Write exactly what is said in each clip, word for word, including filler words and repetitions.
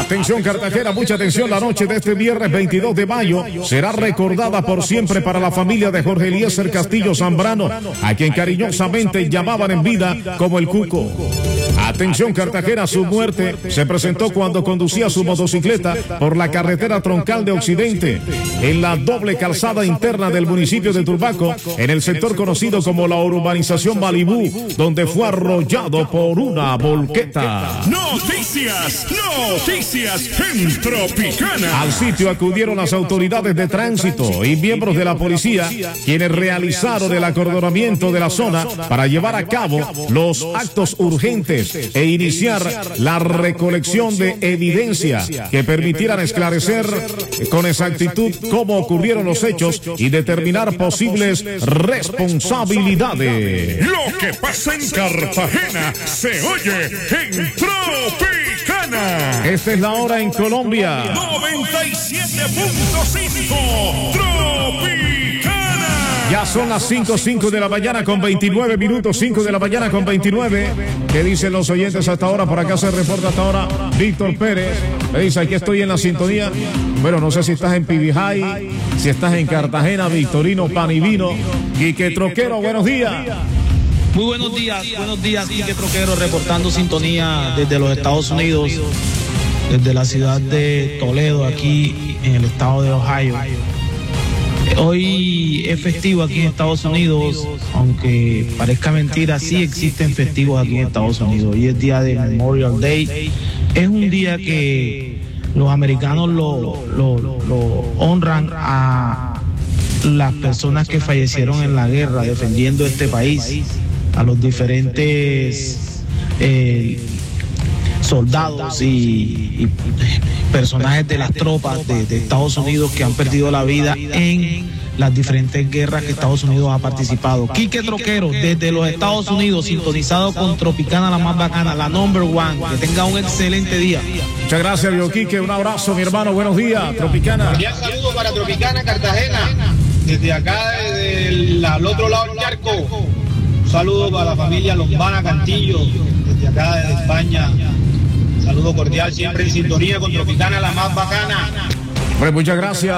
Atención Cartagena, mucha atención, la noche de este viernes veintidós de mayo será recordada por siempre para la familia de Jorge Eliezer Castillo Zambrano, a quien cariñosamente llamaban en vida como el Cuco. Atención Cartagena, su muerte se presentó cuando conducía su motocicleta por la carretera troncal de Occidente, en la doble calzada interna del municipio de Turbaco, en el sector conocido como la urbanización Malibú, donde fue arrollado por una volqueta. Noticias, noticias en Tropicana. Al sitio acudieron las autoridades de tránsito y miembros de la policía, quienes realizaron el acordonamiento de la zona para llevar a cabo los actos urgentes e iniciar la recolección de evidencia que permitieran esclarecer con exactitud cómo ocurrieron los hechos y determinar posibles responsabilidades. Lo que pasa en Cartagena se oye en Tropicana. Esta es la hora en Colombia. noventa y siete punto cinco Tropicana. Ya son las cinco, cinco de la mañana con veintinueve minutos, cinco de la mañana con veintinueve. ¿Qué dicen los oyentes hasta ahora? Por acá se reporta hasta ahora Víctor Pérez. Me dice, aquí estoy en la sintonía. Bueno, no sé si estás en Pibijay, si estás en Cartagena, Victorino Pan y Vino. Quique Troquero, buenos días. Muy buenos días, buenos días, Quique Troquero, reportando sintonía desde los Estados Unidos, desde la ciudad de Toledo, aquí en el estado de Ohio. Hoy es festivo aquí en Estados Unidos, aunque parezca mentira, sí existen festivos aquí en Estados Unidos. Hoy es día de Memorial Day. Es un día que los americanos lo, lo, lo honran a las personas que fallecieron en la guerra defendiendo este país, a los diferentes eh, soldados y, y personajes de las tropas de, de Estados Unidos que han perdido la vida en las diferentes guerras que Estados Unidos ha participado. Quique Troquero, desde los Estados Unidos, sintonizado con Tropicana, la más bacana, la number one. Que tenga un excelente día. Muchas gracias, Vio Quique. Un abrazo, mi hermano. Buenos días, Tropicana. Un saludo para Tropicana, Cartagena. Desde acá, desde el, al otro lado del charco. Un saludo para la familia Lombana Cantillo, desde acá, desde España. Saludo cordial, siempre en sintonía con Tropicana, la más bacana. Pues muchas gracias,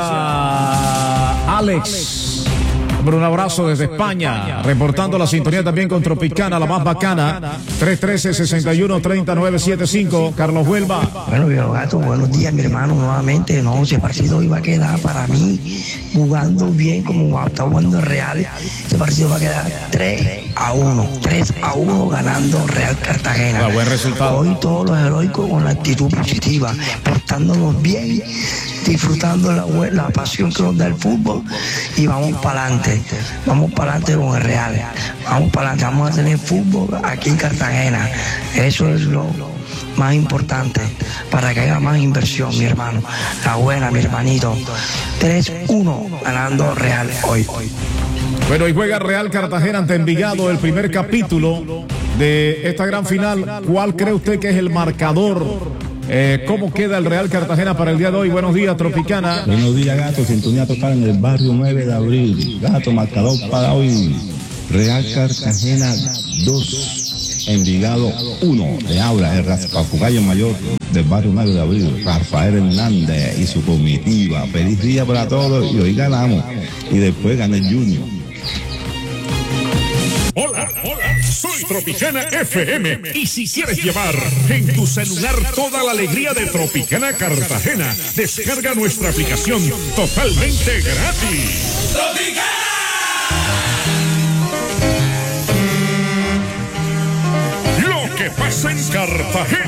Alex. Un abrazo desde España, reportando la sintonía también con Tropicana, la más bacana. tres uno tres, seis uno, tres nueve siete cinco. Carlos Huelva. Bueno, Viejo Gato, buenos días, mi hermano, nuevamente. No, ese partido iba a quedar para mí jugando bien como está jugando Real. Ese partido va a quedar tres a uno. tres a uno ganando Real Cartagena. Ah, buen resultado. Hoy todos los heroicos con la actitud positiva, portándonos bien, disfrutando la, la pasión que nos da el fútbol y vamos para adelante. Vamos para adelante con el Real. Vamos para adelante. Vamos a tener fútbol aquí en Cartagena. Eso es lo más importante para que haya más inversión, mi hermano. La buena, mi hermanito. tres uno ganando Real hoy. Bueno, y juega Real Cartagena ante Envigado, el primer capítulo de esta gran final. ¿Cuál cree usted que es el marcador? Eh, ¿Cómo queda el Real Cartagena para el día de hoy? Buenos días, Tropicana. Buenos días, Gato. Sintonía total en el barrio nueve de abril. Gato, marcador para hoy. Real Cartagena dos, Envigado uno. Le habla el raspafugallo mayor del barrio nueve de abril, Rafael Hernández y su comitiva. Feliz día para todos y hoy ganamos. Y después gana el Junior. Hola, hola, soy Tropicana F M y si quieres llevar en tu celular toda la alegría de Tropicana Cartagena, descarga nuestra aplicación totalmente gratis. ¡Tropicana! Lo que pasa en Cartagena